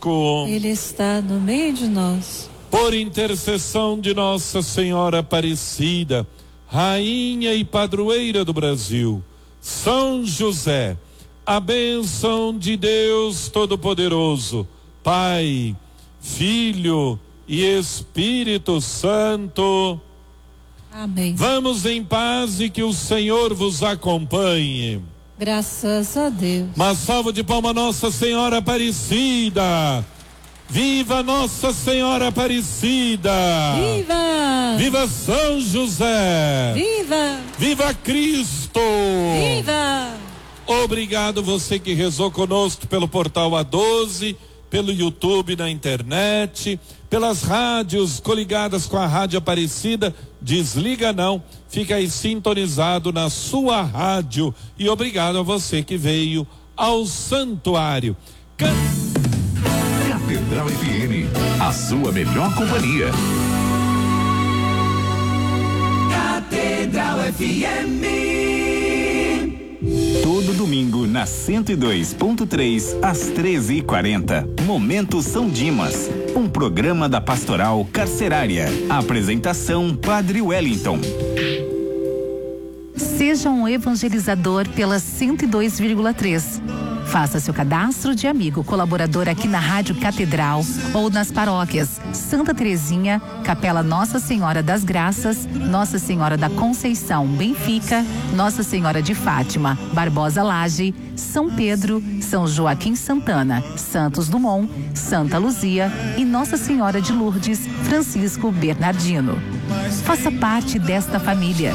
Ele está no meio de nós. Por intercessão de Nossa Senhora Aparecida, Rainha e Padroeira do Brasil, São José, a bênção de Deus Todo-Poderoso, Pai, Filho e Espírito Santo. Amém. Vamos em paz e que o Senhor vos acompanhe. Graças a Deus. Uma salva de palmas, Nossa Senhora Aparecida. Viva Nossa Senhora Aparecida. Viva! Viva São José. Viva! Viva Cristo. Viva! Obrigado você que rezou conosco pelo portal A12, pelo YouTube, na internet, pelas rádios coligadas com a Rádio Aparecida. Desliga não, fica aí sintonizado na sua rádio. E obrigado a você que veio ao santuário. Catedral FM, a sua melhor companhia. Catedral FM. Todo domingo na 102.3 às 13h40. Momento São Dimas, um programa da Pastoral Carcerária. Apresentação Padre Wellington. Seja um evangelizador pela 102,3. Faça seu cadastro de amigo colaborador aqui na Rádio Catedral ou nas paróquias Santa Terezinha, Capela Nossa Senhora das Graças, Nossa Senhora da Conceição, Benfica, Nossa Senhora de Fátima, Barbosa Laje, São Pedro, São Joaquim Santana, Santos Dumont, Santa Luzia e Nossa Senhora de Lourdes, Francisco Bernardino. Faça parte desta família.